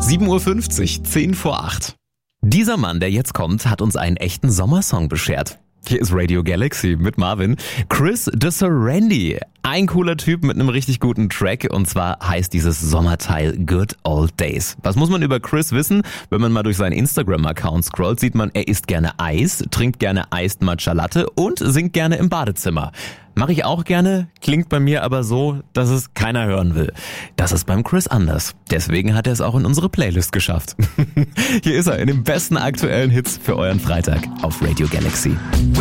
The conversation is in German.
7:50 Uhr, 10 vor 8. Dieser Mann, der jetzt kommt, hat uns einen echten Sommersong beschert. Hier ist Radio Galaxy mit Marvin. Chris de Serendy. Ein cooler Typ mit einem richtig guten Track, und zwar heißt dieses Sommerteil Good Old Days. Was muss man über Chris wissen? Wenn man mal durch seinen Instagram-Account scrollt, sieht man, er isst gerne Eis, trinkt gerne Iced Matcha Latte und singt gerne im Badezimmer. Mache ich auch gerne, klingt bei mir aber so, dass es keiner hören will. Das ist beim Chris anders. Deswegen hat er es auch in unsere Playlist geschafft. Hier ist er in den besten aktuellen Hits für euren Freitag auf Radio Galaxy.